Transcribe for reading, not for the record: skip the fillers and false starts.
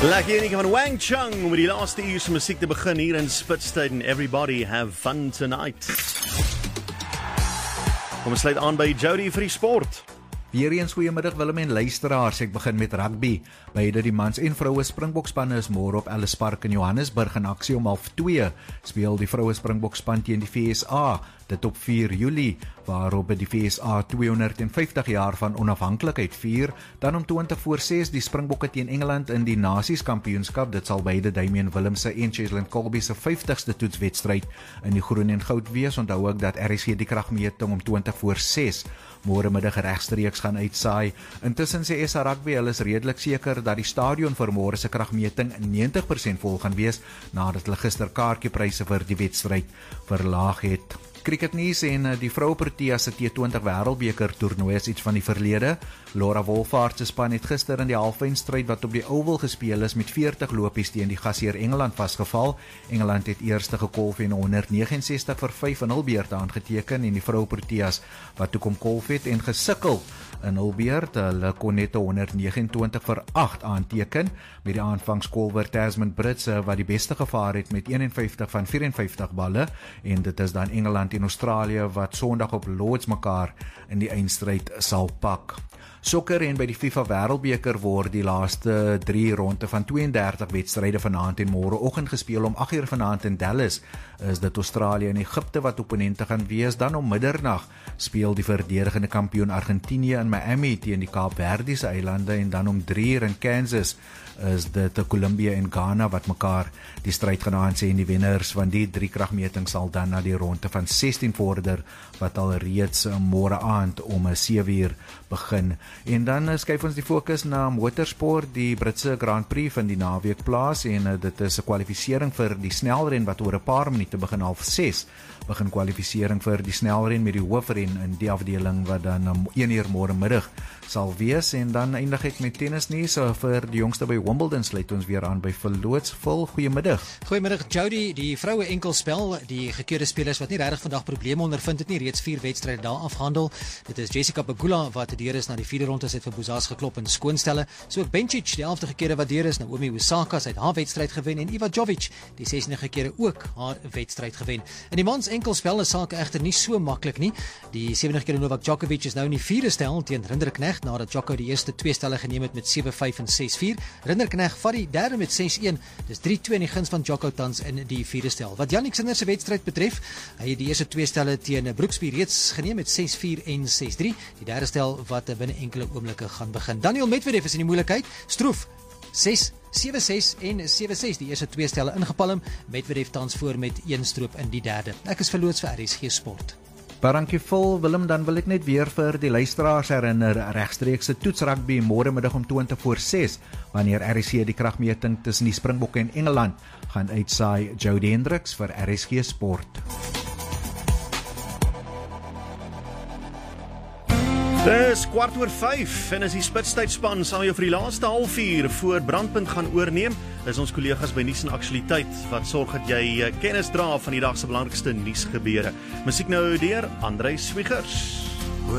Lekker enige van Wang Chung om met die laaste uur se musiek te begin hier in Spitstyd en everybody have fun tonight. Kom ons sluit aan by Jody vir die sport. Weereens goeiemiddag Willem en luisteraars, ek begin met rugby. Beide die mans en vroue Springbokspanne is môre op Ellis Park in Johannesburg in aksie om 12:30. Speel die vroue Springbokspan teen die VSA, dit op 4 Julie, waarop die VSA 250 jaar van onafhanklikheid vier. Dan om 20:06 die Springbokke teen Engeland in die Nasieskampioenskap. Dit sal beide Damian Willemse en Cheslin Kolbe se 50ste toetswedstryd in die groen en goud wees. Onthou ook dat RSG die kragmeting om 20:06 môre middag regstreeks gaan uitsaai. Intussen sê SA Rugby hulle is redelik seker dat die stadion vir môre se kragmeting 90% vol gaan wees nadat hulle gister kaartjiepryse vir die wedstryd verlaag het. Cricketnuus en die vroue Protea se T20 Wêreldbeker toernooi is iets van die verlede. Laura Wolvaardt se span het gister in die halfeindstryd wat op die Oval gespeel is met 40 lopies teen die gasheer Engeland vasgeval. Engeland het eerste gekolf en 169-5 in hul beurt aangeteken en die vroue Proteas wat toe kom kolf het en gesukkel in hul beurt. Hulle kon net 129-8 aanteken met die aanvangskolwer Tasman Britse wat die beste gevaar het met 51 van 54 balle en dit is dan Engeland en Australië wat Sondag op Lords mekaar in die eindstryd sal pak. Sokker en by die FIFA Wêreldbeker word die laaste 3 ronde van 32 wedstryde vanaand en môreoggend gespeel om 8:00 vanaand in Dallas. Is dit Australië en Egipte wat opponente gaan wees. Dan om middernag speel die verdedigende kampioen Argentinië in Miami teen die Kaapverdiese eilande en dan om 3:00 in Kansas is dit Colombia en Ghana wat mekaar die stryd gaan aansê en die wenners van die 3 kragmetings sal dan na die ronde van 16 vorder wat al reeds môre aand om 7:00 begin. En dan skuif ons die fokus na motorsport. Die Britse Grand Prix van die naweek plaas en dit is 'n kwalifisering vir die snelren wat oor 'n paar minute begin 5:30. Begin kwalifisering vir die snelren met die hoofren in die afdeling wat dan om 1:00 môre middag sal wees. En dan eindig ek met tennisnuus vir die jongste by Wimbledon sluit ons weer aan by Verloots. Vol goeiemiddag. Goeiemiddag Jody, die vroue enkelspel, die gekeurde spelers wat nie regtig vandag probleme ondervind het nie, reeds 4 wedstryde daar afgehandel. Dit is Jessica Pegula wat deur is na die 4de ronde, het vir Buzas geklop in skoonstelle. So ook Bencic, die 11de gekeerde wat deur is, Naomi Osaka het haar wedstryd gewen en Iva Jovic, die 16de gekeerde ook haar wedstryd gewen. In die mans enkelspel is sake egter nie so maklik nie. Die 7de gekeerde Novak Djokovic is nou in die 4de stel teen Rinderknecht nadat Djoko die eerste 2 stelle geneem het met 7-5 en 6-4. Rinderknecht vat die derde met 6-1. Dis 3-2 in die guns van Djoko tans in die 4de stel. Wat Jannik Sinner se wedstryd betref, hy het die eerste 2 stelle teen Brooksby reeds geneem met 6-4 en 6-3. Die derde stel wat binne enkele oomblikke gaan begin. Daniel Medvedev is in die moeilikheid. Stroef 6, 7-6 en 7-6. Die eerste 2 stelle ingepalm. Medvedev tans voor met 1 stroop in die derde. Ek is verloots vir RSG Sport. Dankie vol Willem, dan wil ek net weer vir die luisteraars herinner, regstreekse toetsrugby môre middag om 20:06 wanneer RSG die kragmeting tussen die Springbokke en Engeland gaan uitsaai. Jody Hendricks vir RSG Sport. Dis 4:15 en as die Spitstydspan sal jou vir die laaste halfuur voor Brandpunt gaan oorneem, is ons kollegas by Nuus en Aktualiteit wat sorg dat jy kennis dra van die dag se belangrikste nuusgebeure. Musiek nou deur Andrei Swigers.